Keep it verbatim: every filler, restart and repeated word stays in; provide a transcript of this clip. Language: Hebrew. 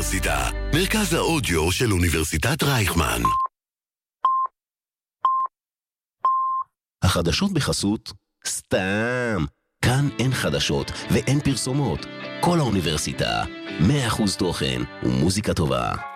האוניברסיטה, מרכז האודיו של אוניברסיטת רייכמן. החדשות בחסות סתם. כאן אין חדשות ואין פרסומות. כל האוניברסיטה, מאה אחוז תוכן ומוזיקה טובה.